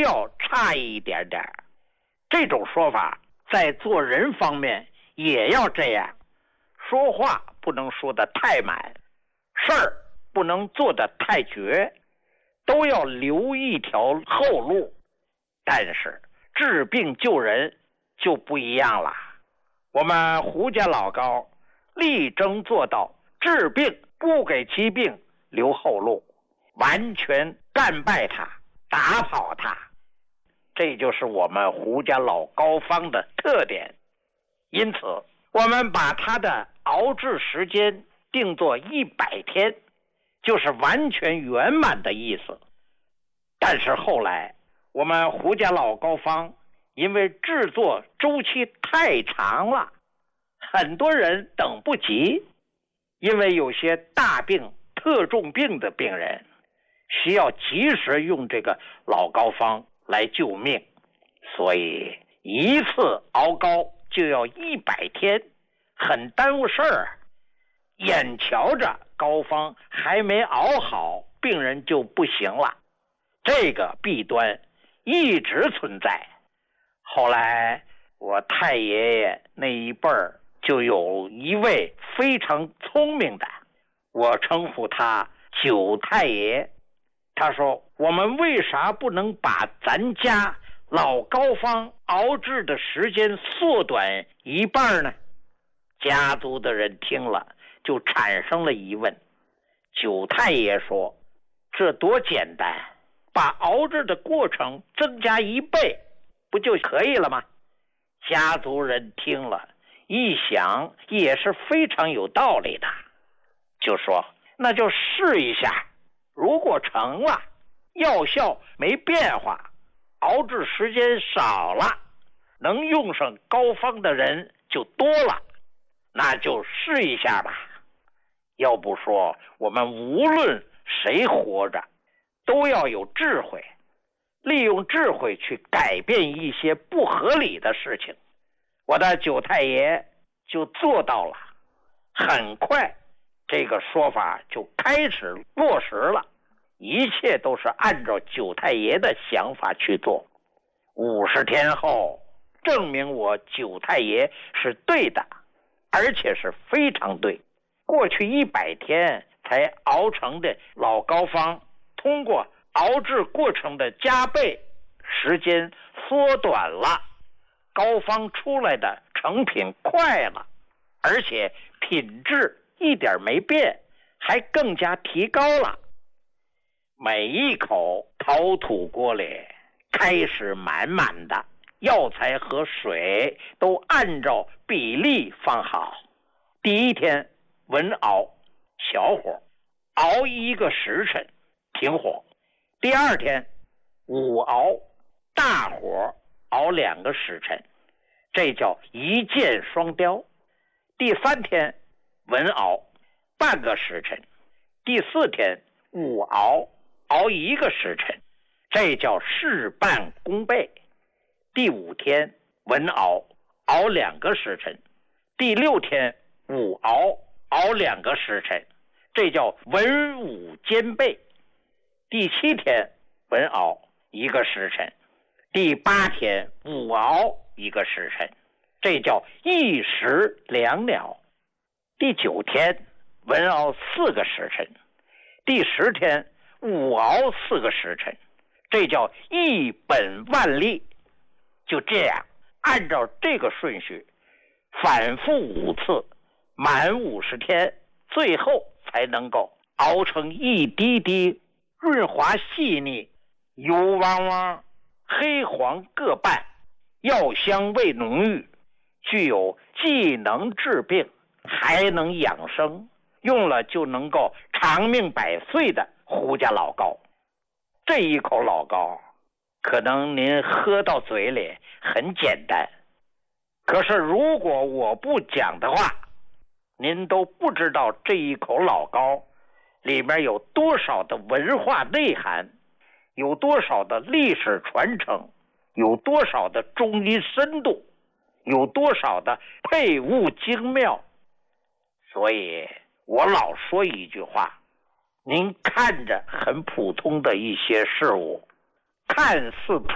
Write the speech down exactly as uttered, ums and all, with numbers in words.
要差一点点。这种说法在做人方面也要这样，说话不能说得太满，事儿不能做得太绝，都要留一条后路。但是治病救人就不一样了，我们胡家老高力争做到治病不给疾病留后路，完全干败他，打跑他。这就是我们胡家老高方的特点。因此我们把他的熬制时间定作一百天，就是完全圆满的意思。但是后来我们胡家老高方因为制作周期太长了，很多人等不及，因为有些大病特重病的病人需要及时用这个老高方来救命，所以一次熬膏就要一百天，很耽误事儿。眼瞧着膏方还没熬好，病人就不行了，这个弊端一直存在。后来我太爷爷那一辈儿就有一位非常聪明的，我称呼他九太爷。他说，我们为啥不能把咱家老膏方熬制的时间缩短一半呢？家族的人听了就产生了疑问。九太爷说，这多简单，把熬制的过程增加一倍不就可以了吗？家族人听了一想也是非常有道理的，就说那就试一下，如果成了，药效没变化，熬制时间少了，能用上膏方的人就多了，那就试一下吧。要不说我们无论谁活着都要有智慧，利用智慧去改变一些不合理的事情。我的九太爷就做到了，很快这个说法就开始落实了，一切都是按照九太爷的想法去做。五十天后，证明我九太爷是对的，而且是非常对。过去一百天才熬成的老膏方，通过熬制过程的加倍，时间缩短了，膏方出来的成品快了，而且品质一点没变，还更加提高了。每一口陶土锅里开始满满的，药材和水都按照比例放好。第一天文熬小火，熬一个时辰停火。第二天午熬大火熬两个时辰，这叫一箭双雕。第三天文熬半个时辰，第四天午熬熬一个时辰，这叫事半功倍。第五天文熬熬两个时辰，第六天午熬熬两个时辰，这叫文武兼备。第七天文熬一个时辰，第八天午熬一个时辰，这叫一石两鸟。第九天文熬四个时辰，第十天午熬四个时辰，这叫一本万利。就这样按照这个顺序反复五次，满五十天，最后才能够熬成一滴滴润滑细腻，油汪汪黑黄各半，药香味浓郁，具有既能治病还能养生，用了就能够长命百岁的胡家老膏。这一口老膏可能您喝到嘴里很简单，可是如果我不讲的话，您都不知道这一口老膏里面有多少的文化内涵，有多少的历史传承，有多少的中医深度，有多少的配物精妙。所以我老说一句话，您看着很普通的一些事物，看似